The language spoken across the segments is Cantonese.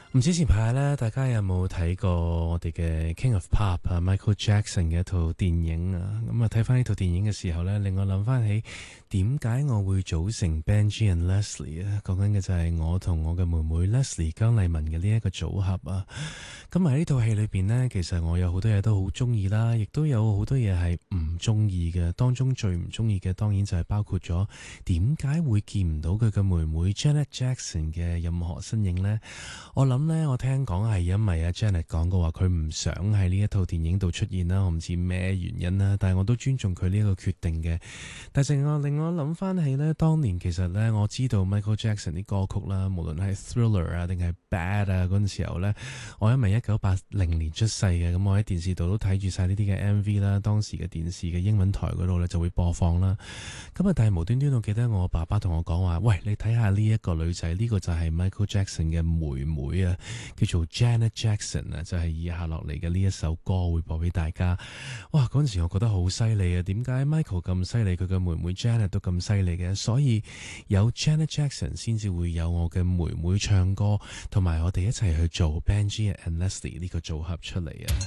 唔知前排咧，大家有冇睇過我哋嘅 King of Pop 啊 Michael Jackson 嘅一套電影啊？咁啊睇翻呢套電影嘅時候咧，令我諗翻起點解我會組成 Benji and Leslie 啊？講緊嘅就係我同我嘅妹妹 Leslie 姜麗文嘅呢一個組合啊。咁喺呢套戲裏邊呢，其實我有好多嘢都好中意啦，亦都有好多嘢係唔中意嘅。當中最唔中意嘅，當然就係包括咗點解會見唔到佢嘅妹妹 Janet Jackson 嘅任何身影呢？我諗呢，我聽講係因為阿 Janet 講過話，佢唔想喺呢一套電影度出現啦。我唔知咩原因啦，但係我都尊重佢呢一個決定嘅。但係令我諗翻起呢，當年其實呢，我知道 Michael Jackson 啲歌曲啦，無論係 Thriller 啊定係 Bad 啊嗰陣時候呢，我因為1980年出世嘅，咁我喺電視度都睇住晒呢啲嘅 MV 啦，當時嘅電視嘅英文台嗰度呢就會播放啦。咁啊，但係無端端我記得我爸爸同我講話，喂，你睇下呢一個女仔，呢個就係 Michael Jackson 嘅妹妹啊，叫做 Janet Jackson 啊，就係以下落嚟嘅呢一首歌會播俾大家。哇，嗰陣時我覺得好犀利啊，點解 Michael 咁犀利，佢嘅妹妹 Janet 都咁犀利嘅？所以有 Janet Jackson 先至會有我嘅妹妹唱歌，同埋我哋一齊去做 Benji and Leslie 呢個組合出嚟啊！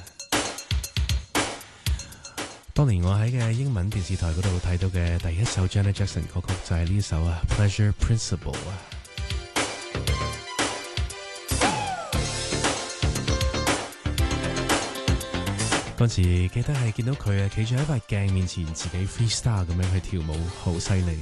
當年我喺嘅英文電視台嗰度睇到嘅第一首 Janet Jackson 歌曲就係呢首啊 Pleasure Principle 啊。嗰時記得係見到佢啊，企住喺塊鏡面前自己 freestyle 咁樣去跳舞，好犀利。